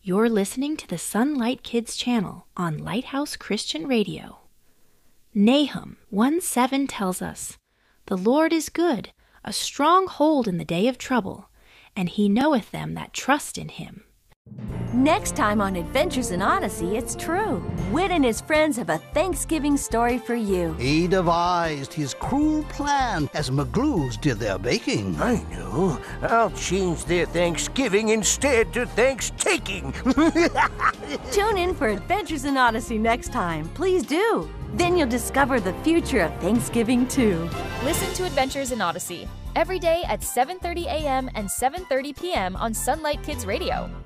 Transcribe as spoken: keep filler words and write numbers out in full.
You're listening to the Sunlight Kids channel on Lighthouse Christian Radio. Nahum one seven tells us, "The Lord is good, a strong hold in the day of trouble, and he knoweth them that trust in him." Next time on Adventures in Odyssey, it's true. Whit and his friends have a Thanksgiving story for you. He devised his cruel plan as McGlues did their baking. I know. I'll change their Thanksgiving instead to Thanks-taking. Tune in for Adventures in Odyssey next time. Please do. Then you'll discover the future of Thanksgiving too. Listen to Adventures in Odyssey every day at seven thirty a m and seven thirty p m on Sunlight Kids Radio.